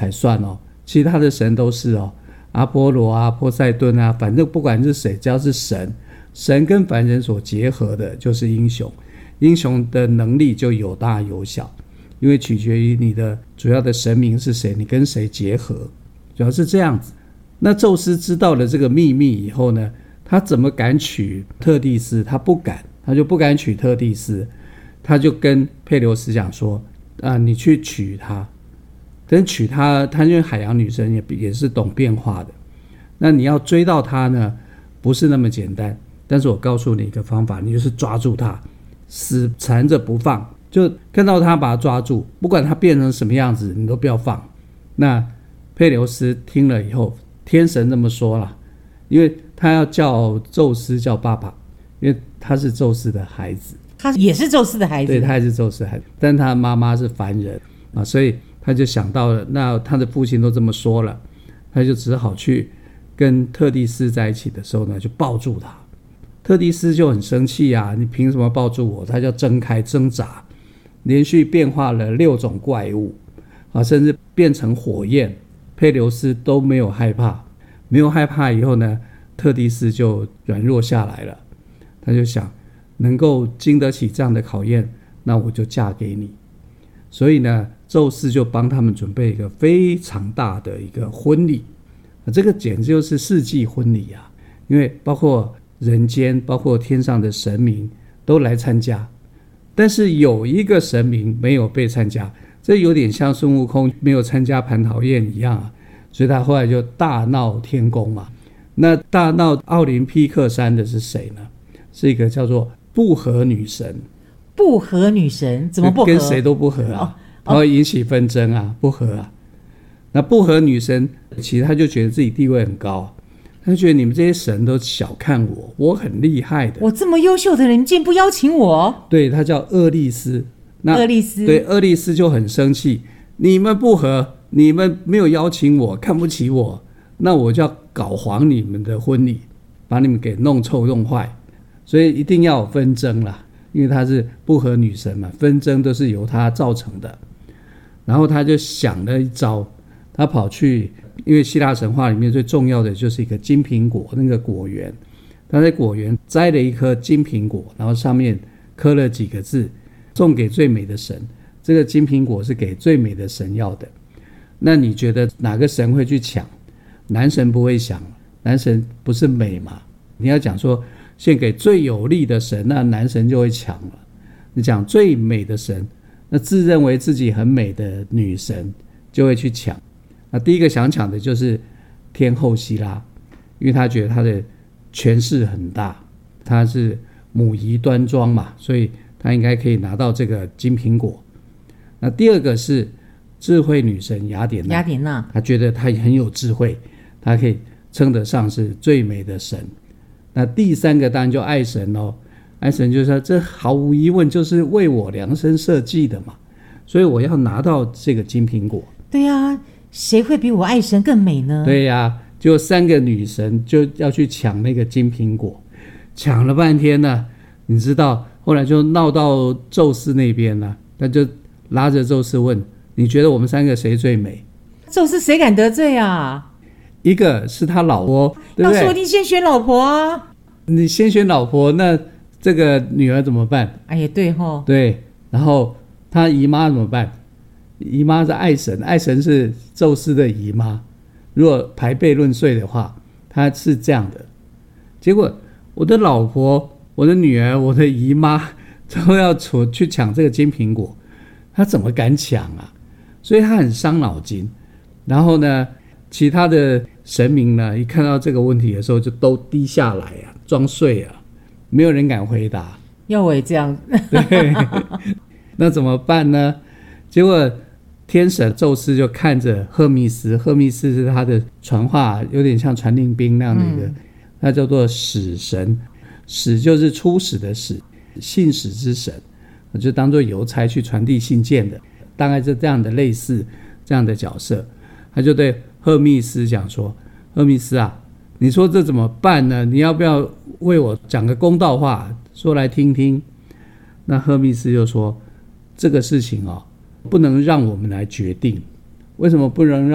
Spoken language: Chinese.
才算哦，其他的神都是哦，阿波罗啊、波塞顿啊，反正不管是谁，只要是神，神跟凡人所结合的就是英雄，英雄的能力就有大有小，因为取决于你的主要的神明是谁，你跟谁结合，主要是这样子。那宙斯知道了这个秘密以后呢，他怎么敢娶特蒂斯？他不敢，他就不敢娶特蒂斯，他就跟佩琉斯讲说你去娶她。等娶她，她因为海洋女神也是懂变化的，那你要追到她呢，不是那么简单。但是我告诉你一个方法，你就是抓住她，死缠着不放，就看到她把她抓住，不管她变成什么样子，你都不要放。那佩琉斯听了以后，天神这么说了，因为他要叫宙斯叫爸爸，因为他是宙斯的孩子， 他也是宙斯的孩子， 对，他也是宙斯的孩子，但他妈妈是凡人啊，所以他就想到了，那他的父亲都这么说了，他就只好去跟特蒂斯在一起的时候呢，就抱住他。特蒂斯就很生气啊，你凭什么抱住我？他就睁开挣扎，连续变化了6种怪物啊，甚至变成火焰。佩琉斯都没有害怕，没有害怕以后呢，特蒂斯就软弱下来了。他就想，能够经得起这样的考验，那我就嫁给你。所以呢，宙斯就帮他们准备一个非常大的一个婚礼，这个简直就是世纪婚礼啊！因为包括人间，包括天上的神明都来参加，但是有一个神明没有被参加，这有点像孙悟空没有参加蟠桃宴一样啊，所以他后来就大闹天宫嘛。那大闹奥林匹克山的是谁呢？是一个叫做不和女神。 不和女神怎么不和？ 跟谁都不和啊，它会引起纷争啊，不和啊。那不和女神其实他就觉得自己地位很高，他就觉得你们这些神都小看我，我很厉害的， 我这么优秀的人，你竟然不邀请我？ 对，他叫厄利斯。那厄利斯， 对，厄利斯就很生气，你们不和，你们没有邀请我，看不起我，那我就要搞黄你们的婚礼，把你们给弄臭弄坏，所以一定要有纷争啦，因为他是不和女神嘛，纷争都是由他造成的。然后他就想了一招，他跑去，因为希腊神话里面最重要的就是一个金苹果，那个果园，他在果园摘了一颗金苹果，然后上面刻了几个字，送给最美的神。这个金苹果是给最美的神要的。那你觉得哪个神会去抢？男神不会想，男神不是美嘛？你要讲说献给最有利的神，那男神就会抢了。你讲最美的神，那自认为自己很美的女神就会去抢。那第一个想抢的就是天后希拉，因为她觉得她的权势很大，她是母仪端庄嘛，所以她应该可以拿到这个金苹果。那第二个是智慧女神雅典娜，她觉得她很有智慧，她可以称得上是最美的神。那第三个当然就爱神咯，爱神就是说这毫无疑问就是为我量身设计的嘛，所以我要拿到这个金苹果。 对啊，谁会比我爱神更美呢？ 对啊，就3个女神就要去抢那个金苹果，抢了半天呢，你知道后来就闹到宙斯那边了，他就拉着宙斯问，你觉得我们3个谁最美？ 宙斯谁敢得罪啊？ 一个是他老婆，对不对？ 要说一定先选老婆啊。 你先选老婆，那这个女儿怎么办？ 哎呀，对齁。 对，然后他姨妈怎么办？姨妈是爱神，爱神是宙斯的姨妈。如果排辈论岁的话，她是这样的。结果我的老婆、我的女儿、我的姨妈都要去抢这个金苹果，她怎么敢抢啊？所以她很伤脑筋。然后呢，其他的神明呢，一看到这个问题的时候，就都低下来啊，装睡啊，没有人敢回答。 要我也这样？ 对，那怎么办呢？结果天神宙斯就看着赫密斯，赫密斯是他的传话，有点像传令兵那样的一个，他叫做使神，使就是初始的使，信使之神，就当作邮差去传递信件的，大概是这样的类似这样的角色。他就对赫密斯讲说，赫密斯啊，你说这怎么办呢？你要不要为我讲个公道话，说来听听？那赫密斯就说，这个事情不能让我们来决定。为什么不能让